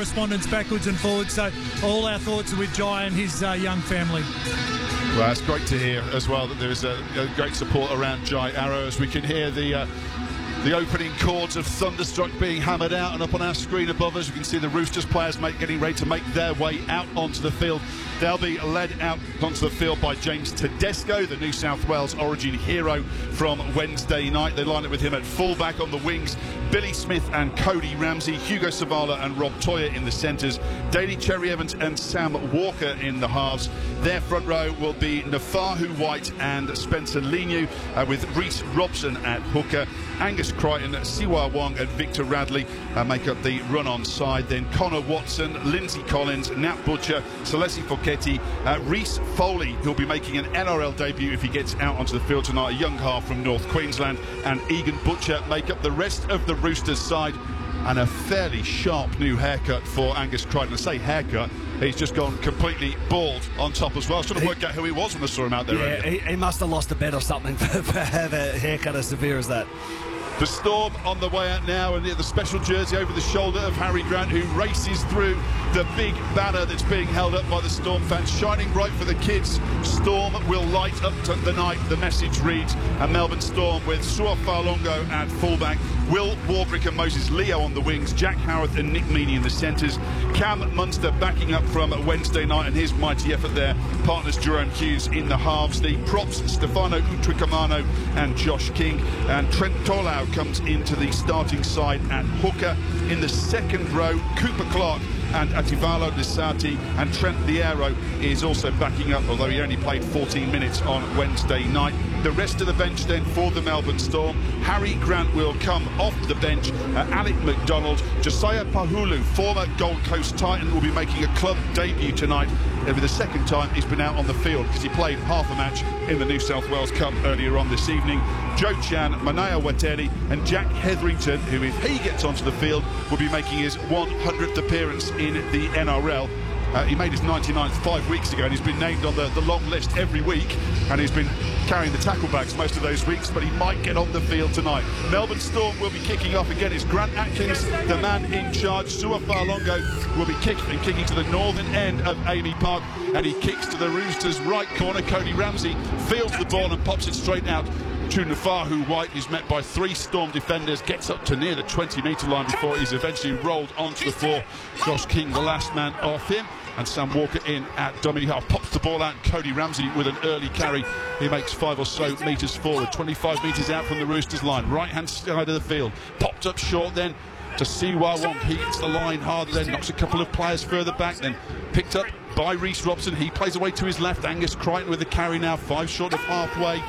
correspondence backwards and forwards. So all our thoughts are with Jai and his young family. Well, it's great to hear as well that there is a great support around Jai Arrow, as we can hear the opening chords of Thunderstruck being hammered out, and up on our screen above us we can see the Roosters players getting ready to make their way out onto the field. They'll be led out onto the field by James Tedesco, the New South Wales Origin hero from Wednesday night. They line up with him at fullback. On the wings, Billy Smith and Cody Ramsey, Hugo Savala and Rob Toyer in the centres, Daly Cherry Evans and Sam Walker in the halves. Their front row will be Nafahu White and Spencer Leniu, with Reece Robson at hooker. Angus Crichton, Siwa Wong and Victor Radley make up the run-on side. Then Connor Watson, Lindsay Collins, Nat Butcher, Celesi Foketi, Reece Foley, who'll be making an NRL debut if he gets out onto the field tonight, a young half from North Queensland, and Egan Butcher make up the rest of the Roosters side. And a fairly sharp new haircut for Angus Crichton. I say haircut, he's just gone completely bald on top as well. I was trying to work out who he was when I saw him out there. Yeah, he must have lost a bet or something for having a haircut as severe as that. The Storm on the way out now, and the special jersey over the shoulder of Harry Grant, who races through the big banner that's being held up by the Storm fans, shining bright for the kids. Storm will light up to the night, the message reads. And Melbourne Storm with Su'a Fa'alongo at fullback, Will Warbrick and Moses Leo on the wings, Jack Howarth and Nick Meaney in the centres, Cam Munster backing up from Wednesday night and his mighty effort there, partners Jerome Hughes in the halves. The props, Stefano Utrikamano and Josh King, and Trent Tolau comes into the starting side at hooker. In the second row, Cooper Clark and Ativalo Nisati, and Trent Liero is also backing up, although he only played 14 minutes on Wednesday night. The rest of the bench then for the Melbourne Storm: Harry Grant will come off the bench, Alec McDonald, Josiah Pahulu, former Gold Coast Titan, will be making a club debut tonight. It'll be the second time he's been out on the field, because he played half a match in the New South Wales Cup earlier on this evening. Joe Chan, Manaya Wateri and Jack Hetherington, who, if he gets onto the field, will be making his 100th appearance in the NRL. He made his 99th 5 weeks ago, and he's been named on the long list every week, and he's been carrying the tackle bags most of those weeks, but he might get on the field tonight. Melbourne Storm will be kicking off again. It's Grant Atkins, the man in charge. Su'a Fa'alongo will be kicking to the northern end of Amy Park, and he kicks to the Roosters' right corner. Cody Ramsey fields the ball and pops it straight out to Nafahu White. He's met by 3 Storm defenders, gets up to near the 20-metre line before he's eventually rolled onto the floor. Josh King, the last man off him, and Sam Walker in at dummy half. Pops the ball out, Cody Ramsey with an early carry. He makes 5 or so metres forward, 25 metres out from the Roosters line, right-hand side of the field. Popped up short then to Siwa Wong. He hits the line hard, then knocks a couple of players further back, then picked up by Reece Robson. He plays away to his left. Angus Crichton with the carry now, 5 short of halfway.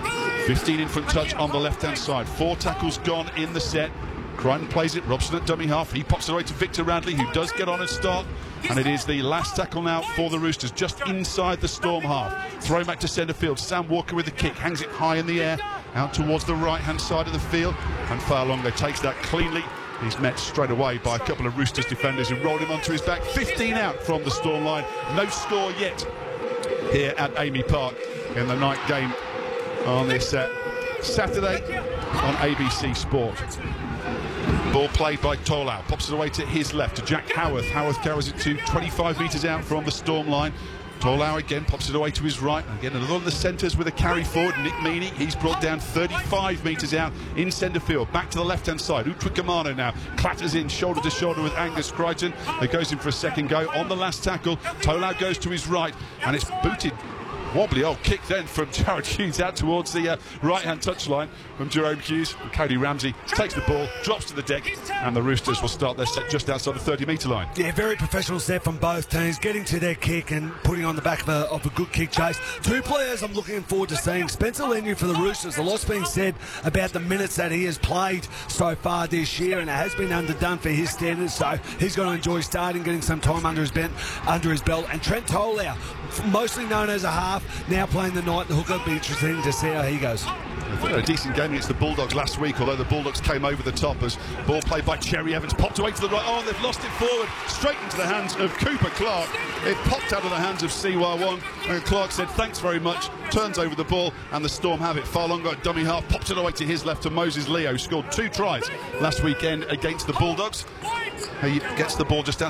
15 in front touch on the left-hand side. 4 tackles gone in the set. Crichton plays it, Robson at dummy half. He pops it away to Victor Radley, who does get on and start. And it is the last tackle now for the Roosters, just inside the Storm half. Throw back to centre field. Sam Walker with the kick, hangs it high in the air, out towards the right-hand side of the field. And Fa'alongo takes that cleanly. He's met straight away by a couple of Roosters defenders who rolled him onto his back. 15 out from the Storm line. No score yet here at Amy Park in the night game on this Saturday on ABC Sport. Ball played by Tolau, pops it away to his left to Jack Howarth. Howarth carries it to 25 metres out from the Storm line. Tolau again pops it away to his right. Again, another on the centres with a carry forward. Nick Meaney, he's brought down 35 metres out in centre field. Back to the left-hand side. Utrikamano now clatters in shoulder to shoulder with Angus Crichton. He goes in for a second go on the last tackle. Tolau goes to his right, and it's booted. Wobbly old kick then from Jared Hughes out towards the right-hand touchline from Jerome Hughes. And Cody Ramsey takes the ball, drops to the deck, and the Roosters will start their set just outside the 30-metre line. Yeah, very professional set from both teams, getting to their kick and putting on the back of a good kick chase. 2 players I'm looking forward to seeing. Spencer Leniu for the Roosters. A lot's been said about the minutes that he has played so far this year, and it has been underdone for his standards, so he's going to enjoy starting, getting some time under his belt. And Trent Tolau, mostly known as a half, now playing the night. The hooker. Will be interesting to see how he goes. A decent game against the Bulldogs last week, although the Bulldogs came over the top as ball played by Cherry Evans, popped away to the right. Oh, they've lost it forward, straight into the hands of Cooper Clark. It popped out of the hands of Siwa Wong, and Clark said thanks very much, turns over the ball, and the Storm have it. Fa'alongo at dummy half, pops it away to his left to Moses Leo, who scored 2 tries last weekend against the Bulldogs. He gets the ball just outside